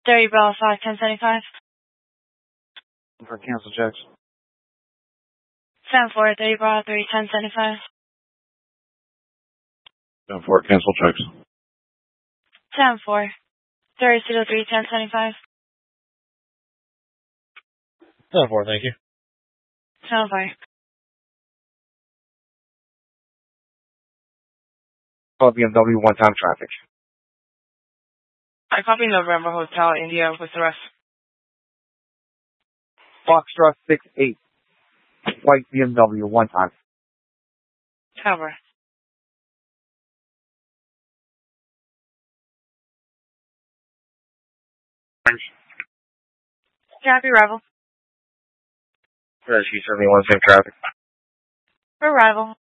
30 Bravo 5, 1075. For cancel checks. 7-4, 30 Bravo 3, 1075. 7-4, cancel checks. 7-4, 30 Pseudo 3, 1075. 7-4, thank you. 7-4. 12 BMW, one-time traffic. I copy November Hotel, India, with the rest. Foxtrot 6-8. White BMW, one-time. 7-4. Copy arrival. She certainly wants safe traffic. Arrival.